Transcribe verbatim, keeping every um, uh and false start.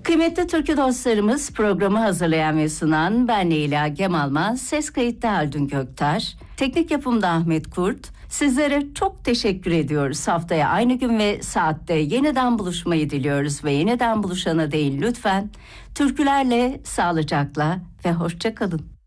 Kıymetli türkü dostlarımız, programı hazırlayan ve sunan ben Leyla Gemalmaz, ses kayıtta Haldun Göktaş, teknik yapımda Ahmet Kurt. Sizlere çok teşekkür ediyoruz. Haftaya aynı gün ve saatte yeniden buluşmayı diliyoruz ve yeniden buluşana değin lütfen türkülerle, sağlıcakla ve hoşça kalın.